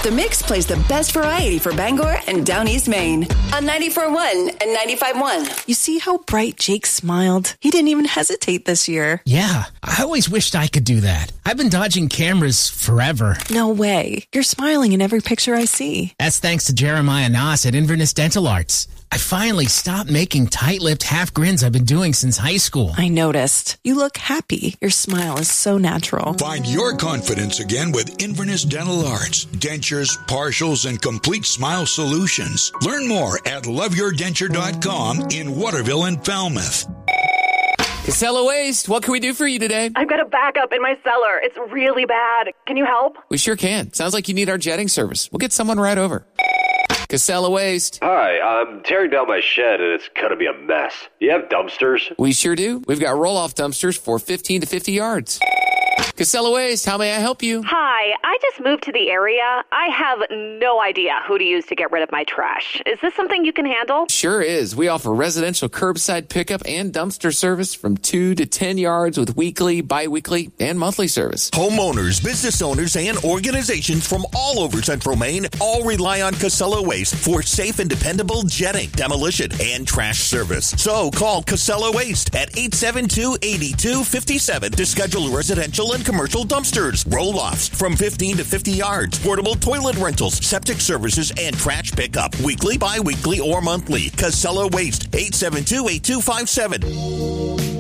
The Mix plays the best variety for Bangor and Down East Maine on 94.1 and 95.1. You see how bright Jake smiled? He didn't even hesitate this year. Yeah, I always wished I could do that. I've been dodging cameras forever. No way. You're smiling in every picture I see. That's thanks to Jeremiah Noss at Inverness Dental Arts. I finally stopped making tight-lipped half grins I've been doing since high school. I noticed. You look happy. Your smile is so natural. Find your confidence again with Inverness Dental Arts. Dentures, partials, and complete smile solutions. Learn more at loveyourdenture.com in Waterville and Falmouth. Casella Waste, what can we do for you today? I've got a backup in my cellar. It's really bad. Can you help? We sure can. Sounds like you need our jetting service. We'll get someone right over. Casella Waste. Hi, I'm tearing down my shed and it's going to be a mess. You have dumpsters? We sure do. We've got roll-off dumpsters for 15 to 50 yards. Casella Waste, how may I help you? Hi, I just moved to the area. I have no idea who to use to get rid of my trash. Is this something you can handle? Sure is. We offer residential curbside pickup and dumpster service from 2 to 10 yards with weekly, bi-weekly, and monthly service. Homeowners, business owners, and organizations from all over Central Maine all rely on Casella Waste for safe and dependable jetting, demolition, and trash service. So call Casella Waste at 872-8257 to schedule residential and commercial dumpsters, roll-offs from 15 to 50 yards, portable toilet rentals, septic services, and trash pickup, weekly, bi-weekly, or monthly. Casella Waste, 872-8257.